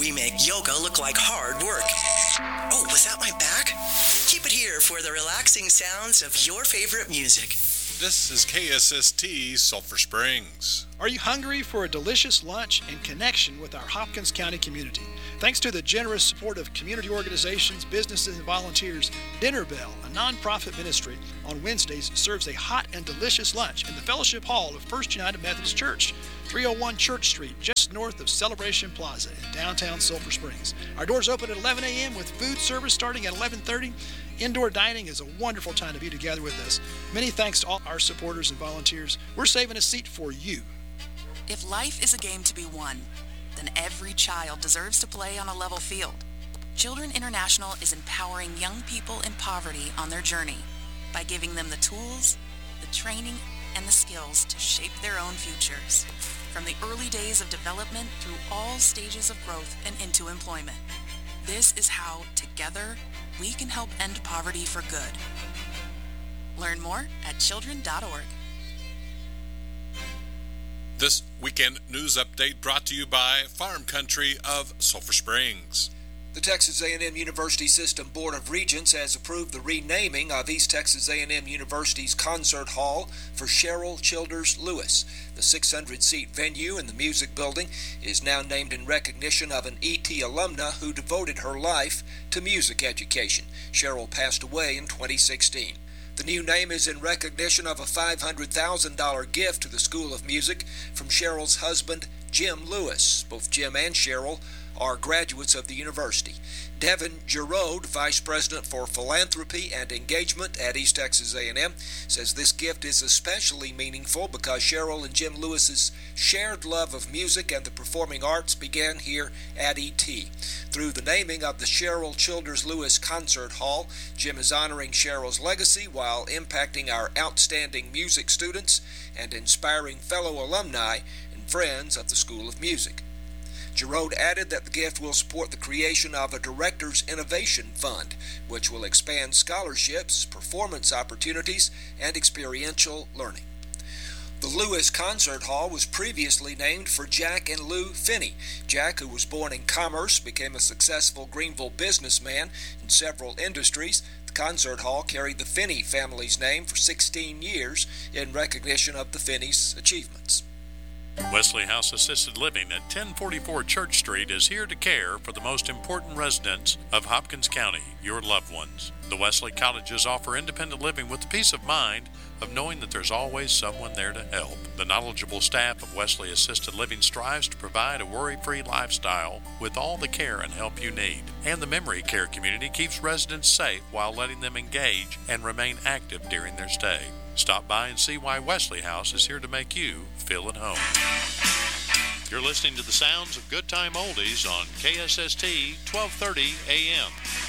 we make yoga look like hard work. Oh, was that my back? Keep it here for the relaxing sounds of your favorite music. This is KSST Sulphur Springs. Are you hungry for a delicious lunch and connection with our Hopkins County community? Thanks to the generous support of community organizations, businesses, and volunteers, Dinner Bell, a nonprofit ministry, on Wednesdays serves a hot and delicious lunch in the Fellowship Hall of First United Methodist Church, 301 Church Street, just north of Celebration Plaza in downtown Sulphur Springs. Our doors open at 11 a.m. with food service starting at 11:30. Indoor dining is a wonderful time to be together with us. Many thanks to all our supporters and volunteers. We're saving a seat for you. If life is a game to be won, then every child deserves to play on a level field. Children International is empowering young people in poverty on their journey by giving them the tools, the training, and the skills to shape their own futures, from the early days of development through all stages of growth and into employment. This is how, together, we can help end poverty for good. Learn more at children.org. This weekend news update brought to you by Farm Country of Sulphur Springs. The Texas A&M University System Board of Regents has approved the renaming of East Texas A&M University's Concert Hall for Cheryl Childers Lewis. The 600-seat venue in the Music Building is now named in recognition of an ET alumna who devoted her life to music education. Cheryl passed away in 2016. The new name is in recognition of a $500,000 gift to the School of Music from Cheryl's husband, Jim Lewis. Both Jim and Cheryl are graduates of the university. Devin Giroud, Vice President for Philanthropy and Engagement at East Texas A&M, says this gift is especially meaningful because Cheryl and Jim Lewis's shared love of music and the performing arts began here at ET. Through the naming of the Cheryl Childers Lewis Concert Hall, Jim is honoring Cheryl's legacy while impacting our outstanding music students and inspiring fellow alumni and friends of the School of Music. Giroud added that the gift will support the creation of a Director's Innovation Fund, which will expand scholarships, performance opportunities, and experiential learning. The Lewis Concert Hall was previously named for Jack and Lou Finney. Jack, who was born in Commerce, became a successful Greenville businessman in several industries. The Concert Hall carried the Finney family's name for 16 years in recognition of the Finneys' achievements. Wesley House Assisted Living at 1044 Church Street is here to care for the most important residents of Hopkins County, your loved ones. The Wesley Cottages offer independent living with the peace of mind of knowing that there's always someone there to help. The knowledgeable staff of Wesley Assisted Living strives to provide a worry-free lifestyle with all the care and help you need. And the memory care community keeps residents safe while letting them engage and remain active during their stay. Stop by and see why Wesley House is here to make you feel at home. You're listening to the sounds of Good Time Oldies on KSST 1230 AM.